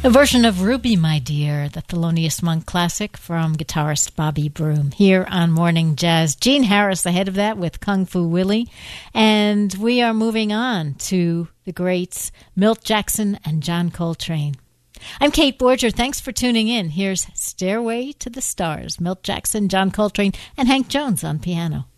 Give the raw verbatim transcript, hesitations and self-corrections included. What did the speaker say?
A version of Ruby, My Dear, the Thelonious Monk classic from guitarist Bobby Broom, here on Morning Jazz. Gene Harris ahead of that with Kung Fu Willie. And we are moving on to the greats Milt Jackson and John Coltrane. I'm Kate Borger. Thanks for tuning in. Here's Stairway to the Stars, Milt Jackson, John Coltrane, and Hank Jones on piano.